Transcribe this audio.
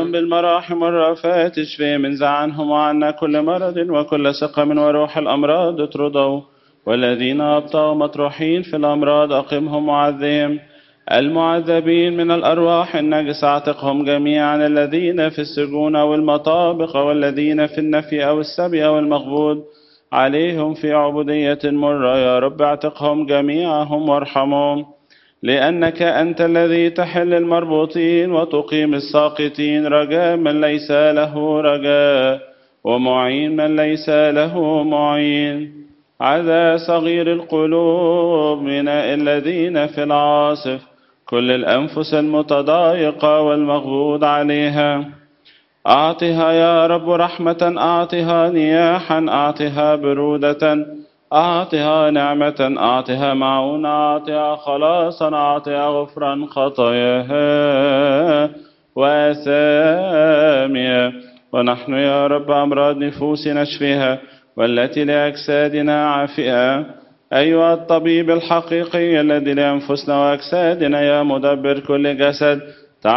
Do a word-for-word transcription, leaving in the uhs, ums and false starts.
وأغمدهم بالمراحم والرأفات، اشفي من زعنهم وعنا كل مرض وكل سقم وروح الأمراض اطردوا، والذين أبطأوا مطروحين في الأمراض أقمهم وعذهم، المعذبين من الأرواح النجس اعتقهم جميعا، الذين في السجون أو المطابق والذين في النفي أو السبي أو المغبوط عليهم في عبودية مرة، يا رب اعتقهم جميعهم وارحمهم، لأنك أنت الذي تحل المربوطين وتقيم الساقطين، رجاء من ليس له رجاء ومعين من ليس له معين، عذا صغير القلوب من الذين في العاصف، كل الأنفس المتضايقة والمغبوط عليها، أعطها يا رب رحمة، أعطها نياحا، أعطها برودة، أعطها نعمة، أعطها معونة، أعطها خلاصا، أعطها غفرا خطاياها وآثامها، ونحن يا رب أمراض نفوسنا اشفها، والتي لأجسادنا عافئة، أيها الطبيب الحقيقي الذي لأنفسنا وأجسادنا يا مدبر كل جسد،